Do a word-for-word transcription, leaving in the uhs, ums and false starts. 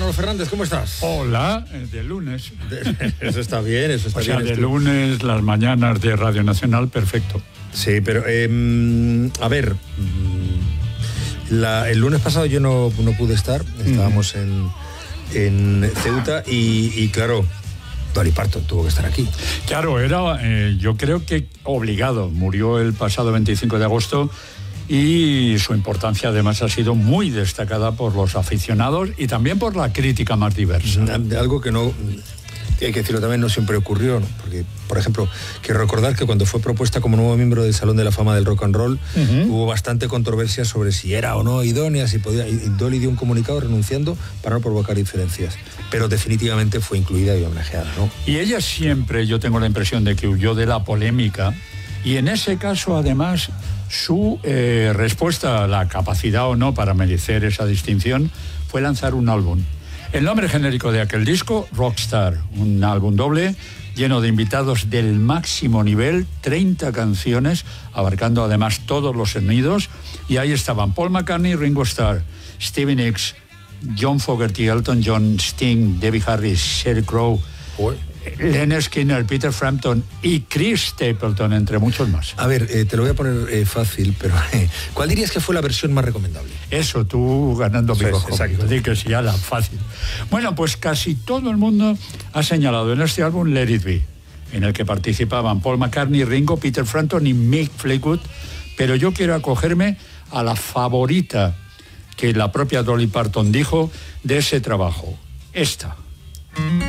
Manolo Fernández, ¿cómo estás? Hola, de lunes. De, eso está bien, eso está o sea, bien. de esto. lunes, las mañanas de Radio Nacional, perfecto. Sí, pero, eh, a ver, la, el lunes pasado yo no, no pude estar, estábamos mm. en, en Ceuta y, y claro, Dolly Parton tuvo que estar aquí. Claro, era, eh, yo creo que obligado. Murió el pasado veinticinco de agosto y su importancia además ha sido muy destacada por los aficionados y también por la crítica más diversa. Algo que no, hay que decirlo también, no siempre ocurrió, ¿no? Porque, por ejemplo, quiero recordar que cuando fue propuesta como nuevo miembro del Salón de la Fama del Rock and Roll, uh-huh. hubo bastante controversia sobre si era o no idónea, si podía, y Dolly dio un comunicado renunciando para no provocar diferencias. Pero definitivamente fue incluida y homenajeada, ¿no? Y ella siempre, yo tengo la impresión de que huyó de la polémica, y en ese caso, además, su eh, respuesta a la capacidad o no para merecer esa distinción fue lanzar un álbum. El nombre genérico de aquel disco, Rockstar, un álbum doble lleno de invitados del máximo nivel, treinta canciones, abarcando además todos los sonidos, y ahí estaban Paul McCartney, Ringo Starr, Stevie Nicks, John Fogerty, Elton John, Sting, Debbie Harris, Sheryl Crow, Uy. Lynyrd Skynyrd, Peter Frampton y Chris Stapleton, entre muchos más. A ver, eh, te lo voy a poner eh, fácil, pero eh, ¿cuál dirías que fue la versión más recomendable? Eso, tú ganando mi cojo. Exacto. Di que sí, ya la fácil. Bueno, pues casi todo el mundo ha señalado en este álbum Let It Be, en el que participaban Paul McCartney, Ringo, Peter Frampton y Mick Fleetwood, pero yo quiero acogerme a la favorita que la propia Dolly Parton dijo de ese trabajo, esta.